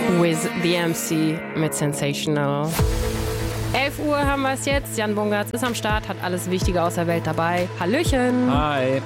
With the MC mit Sensational. 11 Uhr haben wir es jetzt. Jan Bungartz ist am Start, hat alles Wichtige aus der Welt dabei. Hallöchen. Hi.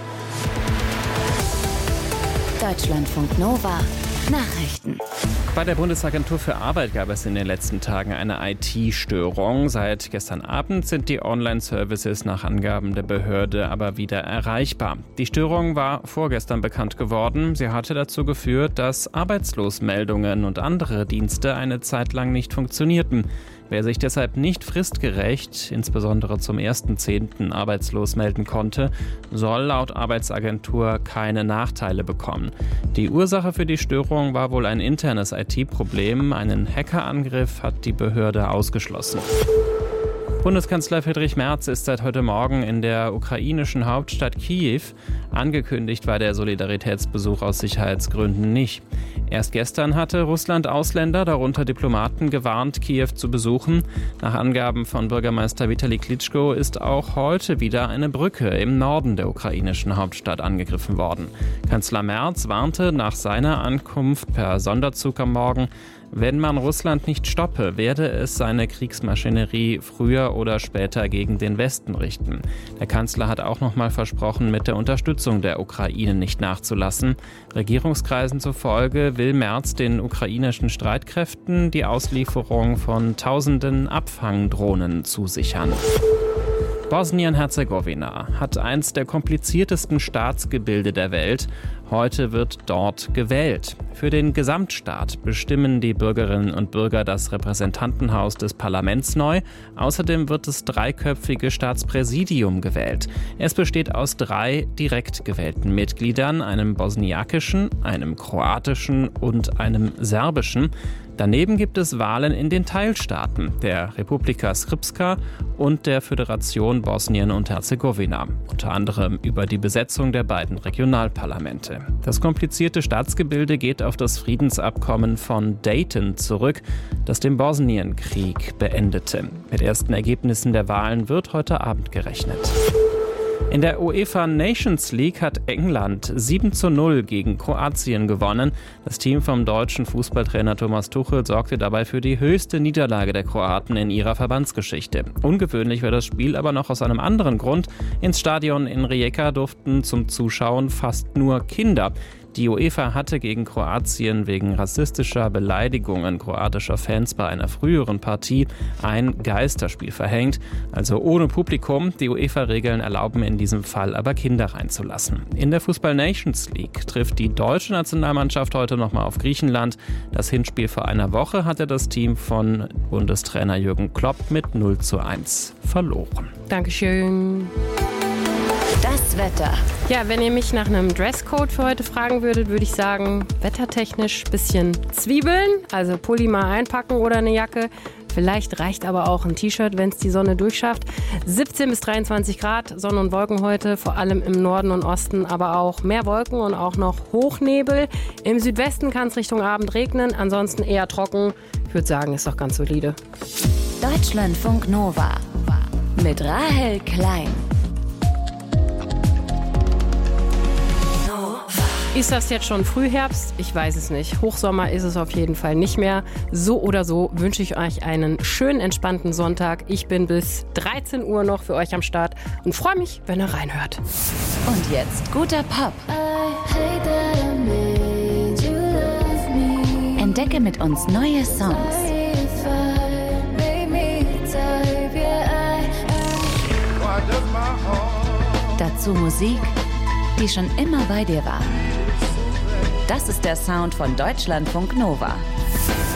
Deutschlandfunk Nova. Nachrichten. Bei der Bundesagentur für Arbeit gab es in den letzten Tagen eine IT-Störung. Seit gestern Abend sind die Online-Services nach Angaben der Behörde aber wieder erreichbar. Die Störung war vorgestern bekannt geworden. Sie hatte dazu geführt, dass Arbeitslosmeldungen und andere Dienste eine Zeit lang nicht funktionierten. Wer sich deshalb nicht fristgerecht, insbesondere zum 1.10. arbeitslos melden konnte, soll laut Arbeitsagentur keine Nachteile bekommen. Die Ursache für die Störung war wohl ein internes IT-Problem. Einen Hackerangriff hat die Behörde ausgeschlossen. Bundeskanzler Friedrich Merz ist seit heute Morgen in der ukrainischen Hauptstadt Kiew. Angekündigt war der Solidaritätsbesuch aus Sicherheitsgründen nicht. Erst gestern hatte Russland Ausländer, darunter Diplomaten, gewarnt, Kiew zu besuchen. Nach Angaben von Bürgermeister Vitali Klitschko ist auch heute wieder eine Brücke im Norden der ukrainischen Hauptstadt angegriffen worden. Kanzler Merz warnte nach seiner Ankunft per Sonderzug am Morgen: Wenn man Russland nicht stoppe, werde es seine Kriegsmaschinerie früher oder später gegen den Westen richten. Der Kanzler hat auch nochmal versprochen, mit der Unterstützung der Ukraine nicht nachzulassen. Regierungskreisen zufolge will Merz den ukrainischen Streitkräften die Auslieferung von tausenden Abfangdrohnen zusichern. Bosnien-Herzegowina hat eins der kompliziertesten Staatsgebilde der Welt. Heute wird dort gewählt. Für den Gesamtstaat bestimmen die Bürgerinnen und Bürger das Repräsentantenhaus des Parlaments neu. Außerdem wird das dreiköpfige Staatspräsidium gewählt. Es besteht aus 3 direkt gewählten Mitgliedern, einem bosniakischen, einem kroatischen und einem serbischen. Daneben gibt es Wahlen in den Teilstaaten, der Republika Srpska und der Föderation Bosnien und Herzegowina, unter anderem über die Besetzung der beiden Regionalparlamente. Das komplizierte Staatsgebilde geht auf das Friedensabkommen von Dayton zurück, das den Bosnienkrieg beendete. Mit ersten Ergebnissen der Wahlen wird heute Abend gerechnet. In der UEFA Nations League hat England 7:0 gegen Kroatien gewonnen. Das Team vom deutschen Fußballtrainer Thomas Tuchel sorgte dabei für die höchste Niederlage der Kroaten in ihrer Verbandsgeschichte. Ungewöhnlich war das Spiel aber noch aus einem anderen Grund. Ins Stadion in Rijeka durften zum Zuschauen fast nur Kinder. Die UEFA hatte gegen Kroatien wegen rassistischer Beleidigungen kroatischer Fans bei einer früheren Partie ein Geisterspiel verhängt, also ohne Publikum. Die UEFA-Regeln erlauben in diesem Fall aber Kinder reinzulassen. In der Fußball Nations League trifft die deutsche Nationalmannschaft heute nochmal auf Griechenland. Das Hinspiel vor einer Woche hatte das Team von Bundestrainer Jürgen Klopp mit 0:1 verloren. Dankeschön. Das Wetter. Ja, wenn ihr mich nach einem Dresscode für heute fragen würdet, würde ich sagen, wettertechnisch bisschen Zwiebeln, also Pulli mal einpacken oder eine Jacke. Vielleicht reicht aber auch ein T-Shirt, wenn es die Sonne durchschafft. 17 bis 23 Grad, Sonne und Wolken heute, vor allem im Norden und Osten, aber auch mehr Wolken und auch noch Hochnebel. Im Südwesten kann es Richtung Abend regnen, ansonsten eher trocken. Ich würde sagen, ist doch ganz solide. Deutschlandfunk Nova mit Rahel Klein. Ist das jetzt schon Frühherbst? Ich weiß es nicht. Hochsommer ist es auf jeden Fall nicht mehr. So oder so wünsche ich euch einen schönen, entspannten Sonntag. Ich bin bis 13 Uhr noch für euch am Start und freue mich, wenn ihr reinhört. Und jetzt guter Pop. Entdecke mit uns neue Songs. Dazu Musik, die schon immer bei dir war. Das ist der Sound von Deutschlandfunk Nova.